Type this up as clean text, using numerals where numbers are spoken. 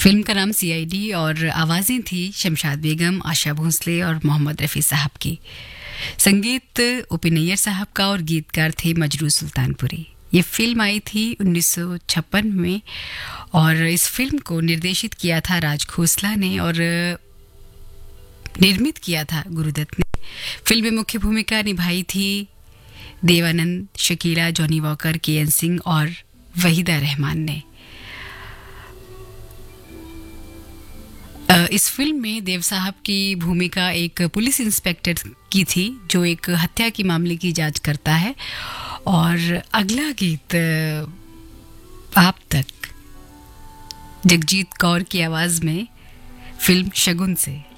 Film का नाम CID और आवाज़ें थी शमशाद बेगम, आशा भोसले और मोहम्मद रफ़ी साहब की। संगीत ओ.पी. नैयर साहब का और गीतकार थे मजरू सुल्तानपुरी। ये फिल्म आई थी 1956 में और इस फिल्म को निर्देशित किया था राज खोसला ने और निर्मित किया था गुरुदत्त ने। फिल्म में मुख्य भूमिका निभाई थी Devanand, Shakeela, Johnny walker, K. N.. Singh और वहीदा रहमान ने। इस फिल्म में देव साहब की भूमिका एक पुलिस इंस्पेक्टर की थी जो एक हत्या की मामले की जांच करता है। और अगला गीत आप तक, जगजीत कौर की आवाज में, फिल्म शगुन से।